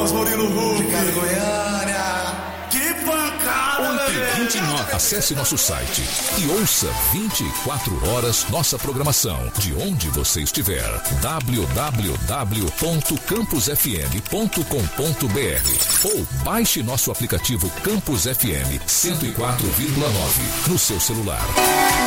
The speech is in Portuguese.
voz, Murilo Huck. Ricardo Goiânia. Que pancada, 8h29. Acesse nosso site e ouça 24 horas nossa programação de onde você estiver. www.campusfm.com.br ou baixe nosso aplicativo Campus FM 104,9 no seu celular.